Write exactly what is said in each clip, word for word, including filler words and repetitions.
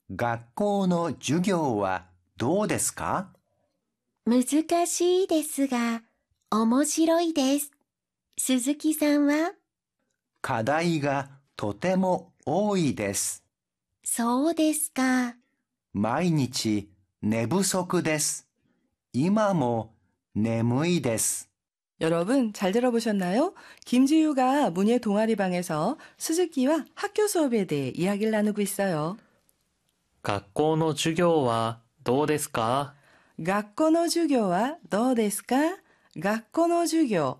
学校の授業はどうですか？ 難しいですが、面白いです。鈴木さんは？ 課題がとても多いです。 そうですか。 毎日寝不足です。今も眠いです。 여러분 잘 들어보셨나요? 김지유가 문예 동아리방에서 스즈키와 학교 수업에 대해 이야기를 나누고 있어요. 学校の授業はどうですか? 학교의授業は どうですか? 학교의 授業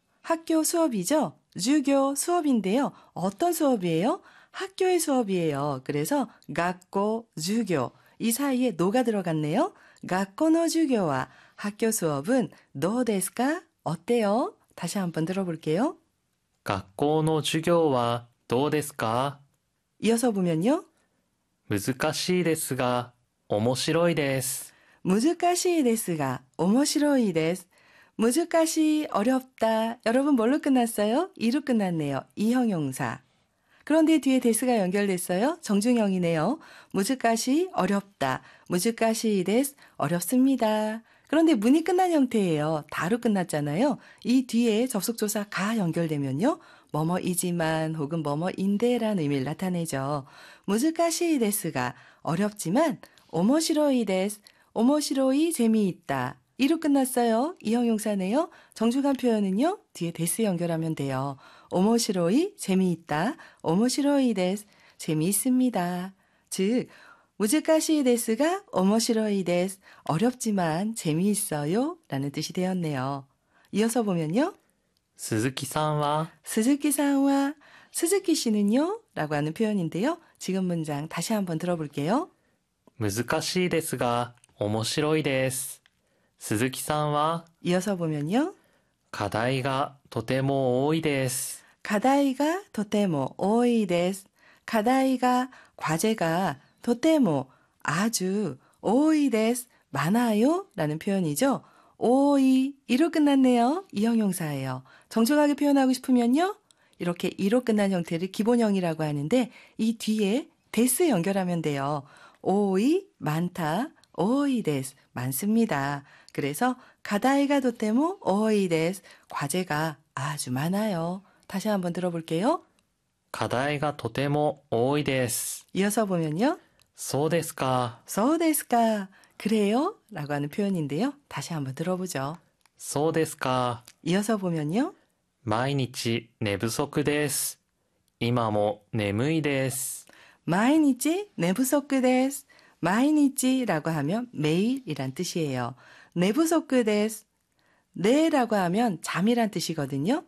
학교 수업이죠. 주교 수업인데요. 어떤 수업이에요? 학교의 수업이에요. 그래서 학교, 주교 이 사이에 노가 들어갔네요. 학교의 授業は 학교 수업은 どうですか? 어때요? 다시 한번 들어볼게요. 学校の授業はどうですか? 이어서 보면요. 難しいですが面白いです. 難しいですが面白いです. 難しい, 어렵다. 여러분 뭘로 끝났어요? 이로 끝났네요. 이 형용사. 그런데 뒤에 데스가 연결됐어요. 정중형이네요. 難しい, 어렵다. 難しいです. 어렵습니다. 그런데 문이 끝난 형태예요. 다로 끝났잖아요. 이 뒤에 접속조사 가 연결되면요. 뭐뭐이지만 혹은 뭐뭐인데라는 의미를 나타내죠. 難しいですが 어렵지만 面白いです. 面白い 재미있다. 이로 끝났어요. 이 형용사네요. 정중한 표현은요. 뒤에 데스 연결하면 돼요. 面白い 재미있다. 面白いです. 재미있습니다. 즉 難しいですが 面白いです. 어렵지만 재미있어요. 라는 뜻이 되었네요. 이어서 보면요. 鈴木さんは 스즈키さんは 스즈키 씨는요? 라고 하는 표현인데요. 지금 문장 다시 한번 들어볼게요. 難しいですが面白いです。鈴木さんは 이어서 보면요. 課題がとても多いです。 課題がとても多いです. 課題が 과제가 とても 아주 多いです. 많아요 라는 표현이죠. 多い 이로 끝났네요. 이 형용사예요. 정중하게 표현하고 싶으면요. 이렇게 이로 끝난 형태를 기본형이라고 하는데 이 뒤에 데스 연결하면 돼요. 多い 많다. 多いです. 많습니다. 그래서 課題がとても多いです. 과제가 아주 많아요. 다시 한번 들어볼게요. 課題がとても多いです。 이어서 보면요. そうですか。 そうですか. 그래요? 라고 하는 표현인데요. 다시 한번 들어보죠. そうですか。 이어서 보면요. 毎日寝不足です。今も眠いです。 毎日寝不足です. 毎日라고 하면 매일이란 뜻이에요. 寝不足です. 네라고 하면 잠이란 뜻이거든요.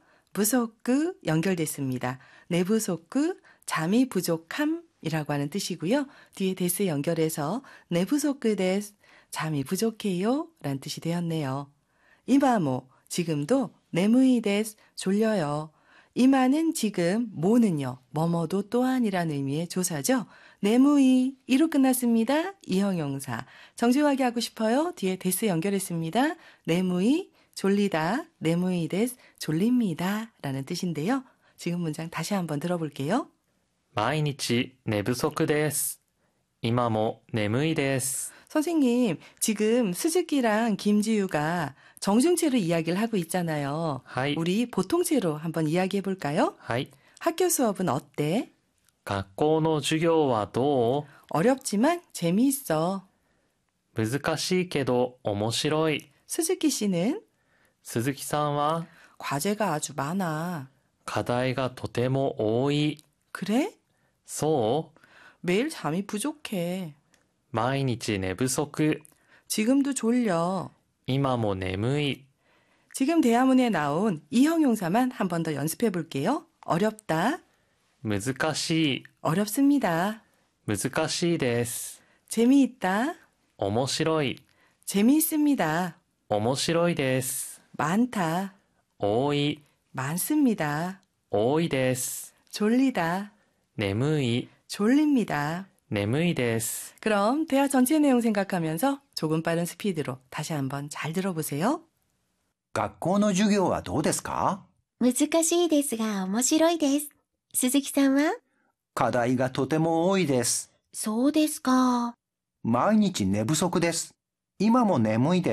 부속 연결됐습니다. 寝不足, 잠이 부족함이라고 하는 뜻이고요. 뒤에 데스 연결해서 寝不足です. 잠이 부족해요 라는 뜻이 되었네요. 이마모, 지금도 眠いです. 졸려요. 이마는 지금, 모는요. 뭐뭐도 또한이라는 의미의 조사죠. 眠い 이로 끝났습니다. 이 형용사. 정중하게 하고 싶어요. 뒤에 데스 연결했습니다. 眠い 졸리다, 眠いです. 졸립니다 라는 뜻인데요. 지금 문장 다시 한번 들어볼게요. 毎日寝不足です。今も眠いです。 선생님, 지금 스즈키랑 김지유가 정중체로 이야기를 하고 있잖아요. はい。 우리 보통체로 한번 이야기해 볼까요? はい。 학교 수업은 어때? 学校の授業はどう? 어렵지만 재미있어. 難しいけど面白い。 스즈키 씨는 鈴木さんは 과제가 아주 많아. 課題がとても多い。 그래? そう? 매일 잠이 부족해. 毎日寝不足。 지금도 졸려. 今も眠い。 지금 대화문에 나온 이 형용사만 한 번 더 연습해 볼게요. 어렵다. 難しい。 어렵습니다. 難しいです。 재미있다. 面白い。 재미있습니다. 面白いです。 많다. 多い。 많습니다. 多いです。 졸리다. 眠い。 졸립니다. 眠いです。 그럼 대화 전체 내용 생각하면서 조금 빠른 스피드로 다시 한번 잘 들어보세요. 学校の授業はどうですか？ 難しいですが面白いです。鈴木さんは？ 課題がとても多いです。 そうですか。 毎日寝不足です。今も眠いです。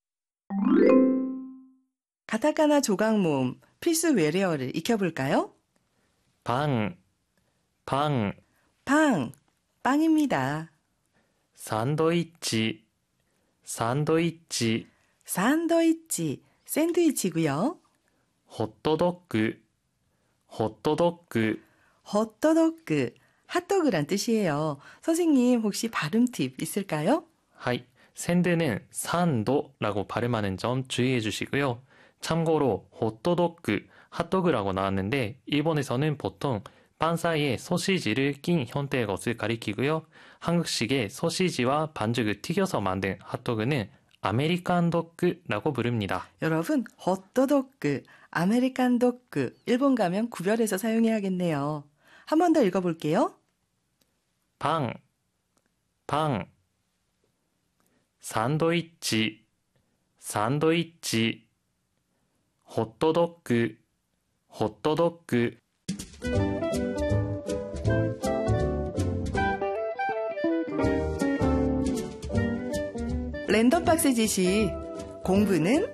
가타카나 조각 모음 필수 외래어를 익혀볼까요? 방, 방, 방, 빵입니다. 산도이치, 산도이치, 산더이치, 샌드위치고요. 호토도그, 호토도그, 헛도덕그, 핫도그란 뜻이에요. 선생님 혹시 발음 팁 있을까요? はい。 샌드는 산도라고 발음하는 점 주의해 주시고요. 참고로 호토도그, 핫도그라고 나왔는데 일본에서는 보통 빵 사이에 소시지를 낀 형태의 것을 가리키고요. 한국식의 소시지와 반죽을 튀겨서 만든 핫도그는 아메리칸 도그라고 부릅니다. 여러분, 헛도덕그, 아메리칸 도그, 일본 가면 구별해서 사용해야겠네요. 한 번 더 읽어볼게요. 방, 방, 산도이치, 산도이치, 호토도그, 호토도그. 랜덤 박스 지시. 공부는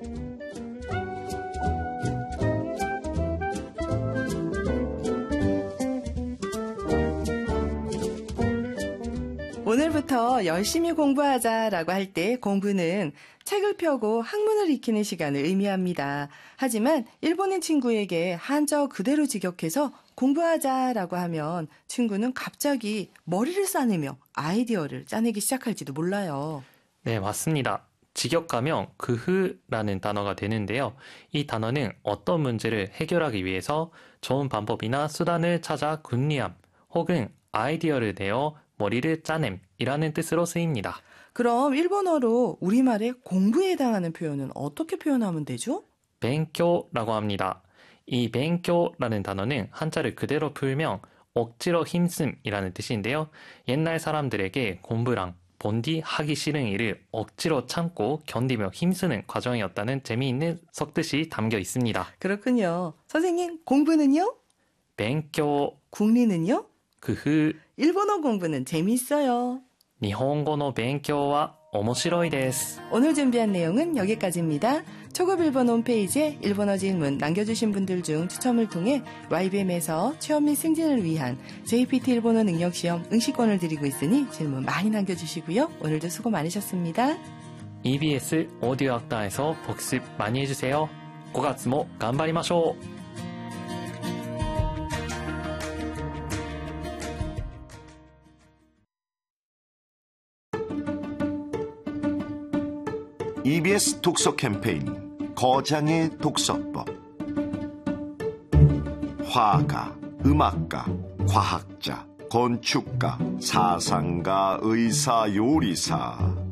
오늘부터 열심히 공부하자라고 할 때 공부는 책을 펴고 학문을 익히는 시간을 의미합니다. 하지만 일본인 친구에게 한자어 그대로 직역해서 공부하자라고 하면 친구는 갑자기 머리를 싸내며 아이디어를 짜내기 시작할지도 몰라요. 네, 맞습니다. 직역하면 그흐라는 단어가 되는데요. 이 단어는 어떤 문제를 해결하기 위해서 좋은 방법이나 수단을 찾아 군리함 혹은 아이디어를 내어 머리를 짜냄이라는 뜻으로 쓰입니다. 그럼 일본어로 우리말에 공부에 해당하는 표현은 어떻게 표현하면 되죠? 뱅교라고 합니다. 이 뱅교라는 단어는 한자를 그대로 풀면 억지로 힘씀이라는 뜻인데요. 옛날 사람들에게 공부랑 본디 하기 싫은 일을 억지로 참고 견디며 힘쓰는 과정이었다는 재미있는 속뜻이 담겨 있습니다. 그렇군요. 선생님, 공부는요? 뱅교, 국리는요? 그흐, 일본어 공부는 재미있어요. 일본어의 뱅교와 오모시로이 데스. 오늘 준비한 내용은 여기까지입니다. 초급 일본 홈페이지에 일본어 질문 남겨주신 분들 중 추첨을 통해 와이비엠에서 취업 및 승진을 위한 제이피티 일본어 능력시험 응시권을 드리고 있으니 질문 많이 남겨주시고요. 오늘도 수고 많으셨습니다. 이비에스 오디오 학당에서 복습 많이 해주세요. 고月も頑張りましょう. 이비에스 독서 캠페인 거장의 독서법. 화가, 음악가, 과학자, 건축가, 사상가, 의사, 요리사